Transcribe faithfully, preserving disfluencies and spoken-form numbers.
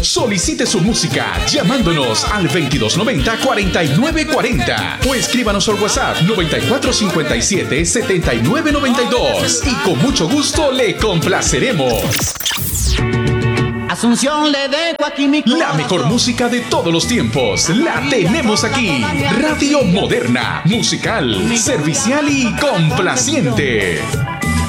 Solicite su música llamándonos al veintidós noventa, cuarenta y nueve cuarenta o escríbanos al WhatsApp noventa y cuatro cincuenta y siete, setenta y nueve noventa y dos y con mucho gusto le complaceremos. Asunción le dejo aquí mi corazón. La mejor música de todos los tiempos la tenemos aquí. Radio Moderna, musical, servicial y complaciente.